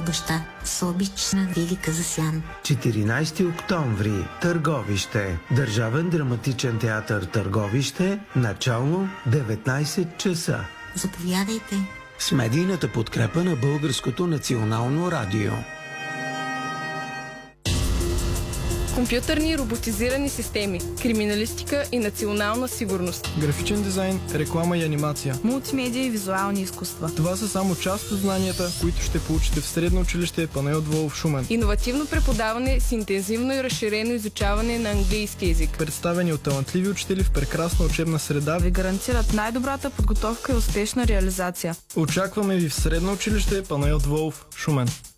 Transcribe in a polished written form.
баща с обична Вили Казасян. 14 октомври. Търговище. Държавен драматичен театър Търговище. Начало 19 часа. Заповядайте. С медийната подкрепа на Българското национално радио. Компютърни и роботизирани системи, криминалистика и национална сигурност. Графичен дизайн, реклама и анимация. Мултимедия и визуални изкуства. Това са само част от знанията, които ще получите в Средно училище Панайот Волов, Шумен. Иновативно преподаване с интензивно и разширено изучаване на английски език. Представени от талантливи учители в прекрасна учебна среда Ви гарантират най-добрата подготовка и успешна реализация. Очакваме ви в Средно училище Панайот Волов, Шумен.